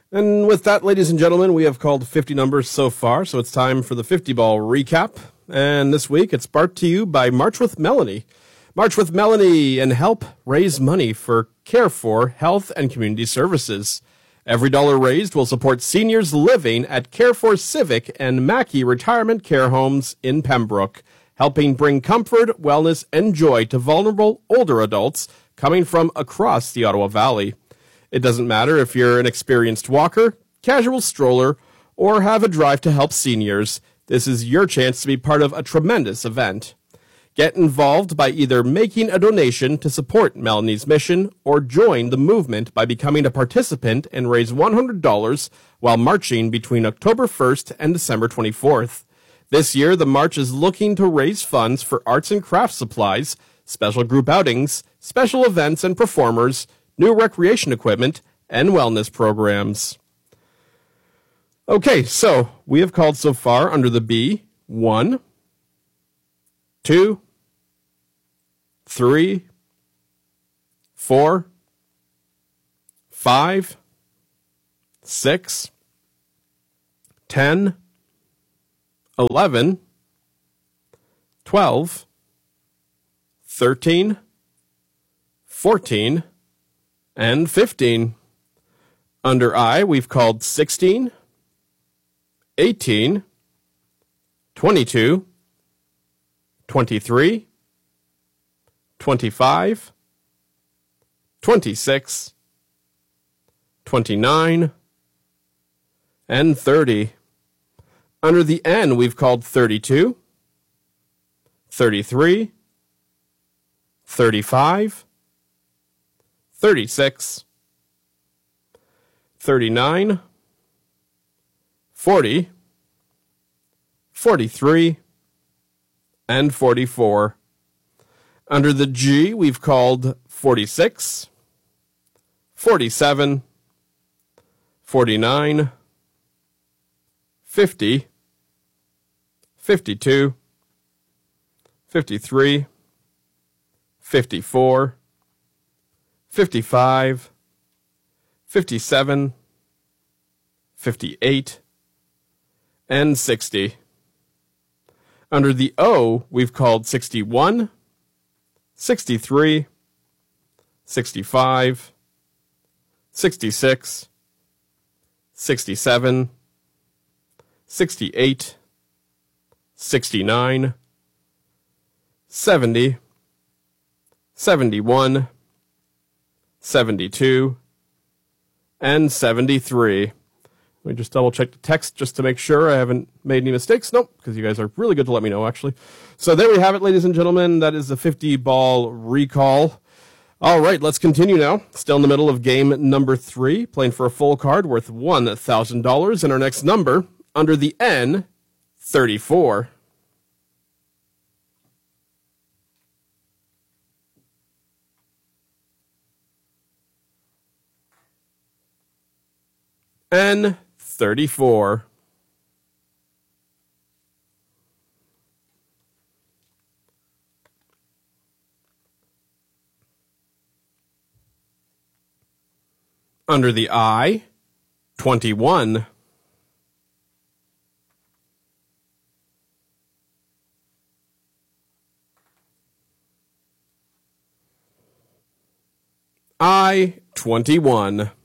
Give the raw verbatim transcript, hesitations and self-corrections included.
And with that, ladies and gentlemen, we have called fifty numbers so far, so it's time for the fifty ball recap. And this week, it's brought to you by March with Melanie. March with Melanie and help raise money for Care for Health and Community Services. Every dollar raised will support seniors living at Care for Civic and Mackey Retirement Care Homes in Pembroke, helping bring comfort, wellness, and joy to vulnerable older adults coming from across the Ottawa Valley. It doesn't matter if you're an experienced walker, casual stroller, or have a drive to help seniors. This is your chance to be part of a tremendous event. Get involved by either making a donation to support Melanie's mission or join the movement by becoming a participant and raise one hundred dollars while marching between October first and December twenty-fourth. This year, the march is looking to raise funds for arts and crafts supplies, special group outings, special events and performers, new recreation equipment, and wellness programs. Okay, so we have called so far under the B, one, two, three, four, five, six, ten, eleven, twelve, thirteen, fourteen, and fifteen. Under I, we've called sixteen, eighteen, twenty-two, twenty-three, twenty-five, twenty-six, twenty-nine, and thirty. Under the N, we've called thirty-two, thirty-three, thirty-five, thirty-six, thirty-nine, forty, forty-three, and forty-four. Under the G, we've called forty-six, forty-seven, forty-nine, fifty, fifty-two, fifty-three, fifty-four, fifty-five, fifty-seven, fifty-eight, and sixty. Under the O, we've called sixty-one, sixty-three, sixty-five, sixty-six, sixty-seven, sixty-eight, sixty-nine, seventy, seventy-one, seventy-two, and seventy-three. Let me just double check the text just to make sure I haven't made any mistakes. Nope, because you guys are really good to let me know, actually. So there we have it, ladies and gentlemen. That is the fifty ball recall. All right, let's continue now. Still in the middle of game number three, playing for a full card worth one thousand dollars. And our next number, under the N, thirty-four. N, thirty-four. Under the I, twenty-one. I, twenty-one.